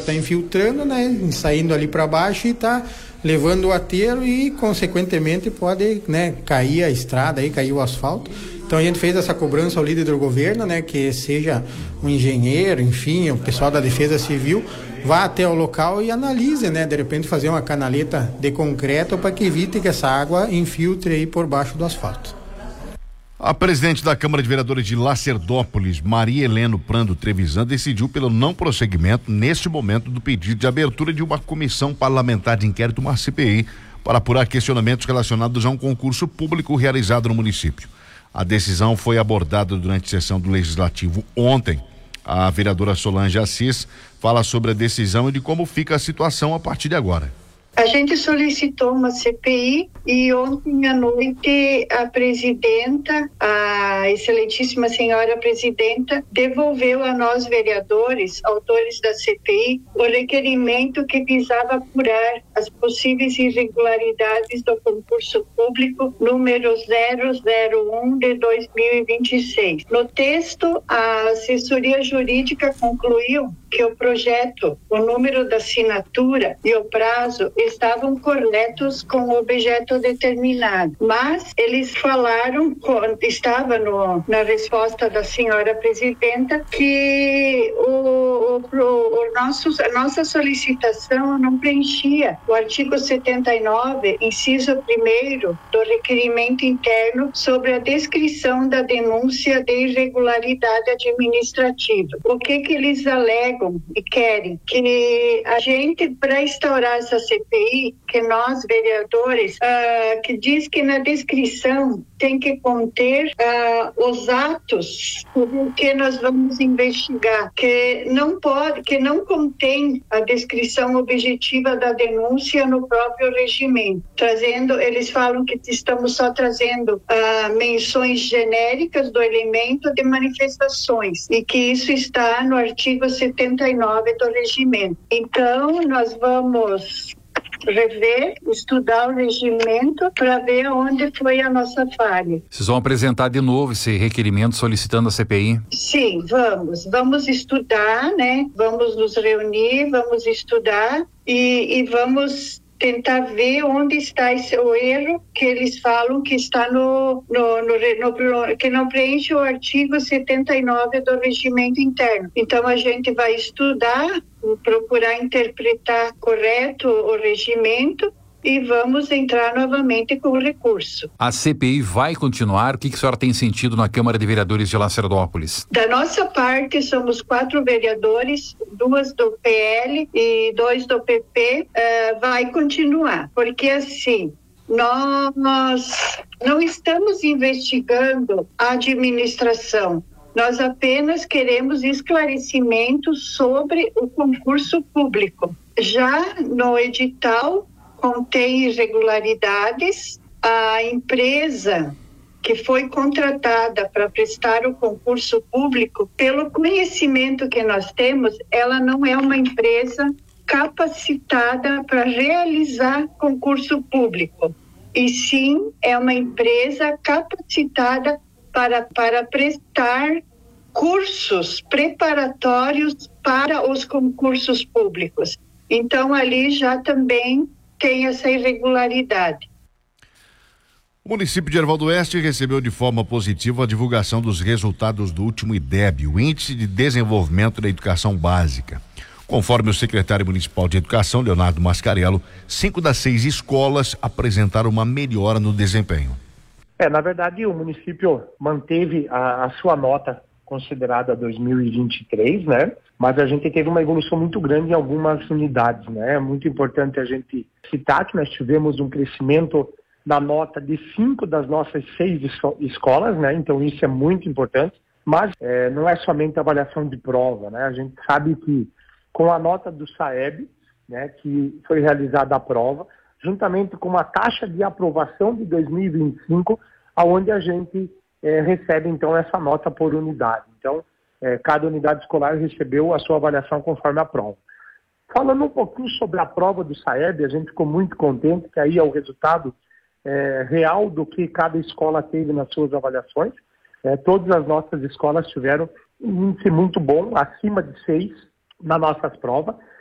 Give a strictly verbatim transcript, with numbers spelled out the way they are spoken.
está infiltrando, né, saindo ali para baixo e está levando o aterro e, consequentemente, pode, né, cair a estrada, aí, cair o asfalto. Então a gente fez essa cobrança ao líder do governo, né, que seja um engenheiro, enfim, o pessoal da Defesa Civil, vá até o local e analise, né, de repente fazer uma canaleta de concreto para que evite que essa água infiltre aí por baixo do asfalto. A presidente da Câmara de Vereadores de Lacerdópolis, Maria Helena Prando Trevisan, decidiu pelo não prosseguimento, neste momento, do pedido de abertura de uma comissão parlamentar de inquérito, uma C P I, para apurar questionamentos relacionados a um concurso público realizado no município. A decisão foi abordada durante a sessão do Legislativo ontem. A vereadora Solange Assis fala sobre a decisão e de como fica a situação a partir de agora. A gente solicitou uma C P I e ontem à noite a presidenta, a excelentíssima senhora presidenta, devolveu a nós vereadores, autores da C P I, o requerimento que visava apurar as possíveis irregularidades do concurso público número zero zero um de dois mil e vinte e seis. No texto, a assessoria jurídica concluiu que o projeto, o número da assinatura e o prazo estavam corretos com o objeto determinado, mas eles falaram, estava no, na resposta da senhora presidenta, que o, o, o nosso, a nossa solicitação não preenchia o artigo setenta e nove, inciso primeiro do requerimento interno sobre a descrição da denúncia de irregularidade administrativa. O que que eles alegam e querem? Que a gente, para instaurar essa C P I, que nós, vereadores, uh, que diz que na descrição tem que conter uh, os atos que nós vamos investigar, que não pode, que não contém a descrição objetiva da denúncia no próprio regimento. Trazendo, eles falam que estamos só trazendo uh, menções genéricas do elemento de manifestações e que isso está no artigo setenta e nove do regimento. Então, nós vamos rever, estudar o regimento para ver onde foi a nossa falha. Vocês vão apresentar de novo esse requerimento solicitando a C P I? Sim, vamos. Vamos estudar, né? Vamos nos reunir, vamos estudar e, e vamos tentar ver onde está esse, o erro que eles falam que está no, no, no, no que não preenche o artigo setenta e nove do regimento interno. Então a gente vai estudar, procurar interpretar correto o regimento e vamos entrar novamente com o recurso. A C P I vai continuar? O que, que a senhora tem sentido na Câmara de Vereadores de Lacerdópolis? Da nossa parte, somos quatro vereadores, duas do P L e dois do P P, uh, vai continuar, porque assim, nós não estamos investigando a administração, nós apenas queremos esclarecimentos sobre o concurso público. Já no edital, contém irregularidades. A empresa que foi contratada para prestar o concurso público, pelo conhecimento que nós temos, ela não é uma empresa capacitada para realizar concurso público, e sim é uma empresa capacitada para, para prestar cursos preparatórios para os concursos públicos. Então, ali já também tem essa irregularidade. O município de Erval do Oeste recebeu de forma positiva a divulgação dos resultados do último I D E B, o Índice de Desenvolvimento da Educação Básica. Conforme o secretário municipal de Educação, Leonardo Mascarello, cinco das seis escolas apresentaram uma melhora no desempenho. É, na verdade, o município manteve a, a sua nota considerada dois mil e vinte e três, né? Mas a gente teve uma evolução muito grande em algumas unidades, né? É muito importante a gente citar que nós tivemos um crescimento na nota de cinco das nossas seis escolas, né? Então isso é muito importante, mas é, não é somente a avaliação de prova, né? A gente sabe que com a nota do SAEB, né, que foi realizada a prova, juntamente com a taxa de aprovação de dois mil e vinte e cinco, aonde a gente é, recebe então essa nota por unidade. Então, É, cada unidade escolar recebeu a sua avaliação conforme a prova. Falando um pouquinho sobre a prova do SAEB, a gente ficou muito contente, que aí é o resultado é, real do que cada escola teve nas suas avaliações. É, todas as nossas escolas tiveram um índice muito bom, acima de seis, nas nossas provas.